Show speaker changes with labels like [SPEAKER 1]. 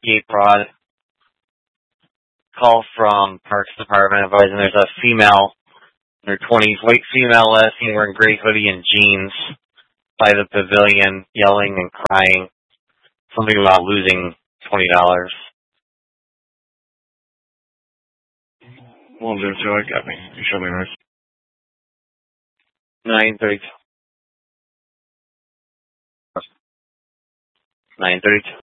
[SPEAKER 1] Gate Broad. Call from Parks Department advising there's a female in her 20s, white female last seen wearing gray hoodie and jeans by the pavilion, yelling and crying. Something about losing $20.
[SPEAKER 2] Well, dude, so I got me. You showed me right.
[SPEAKER 1] 932. 932.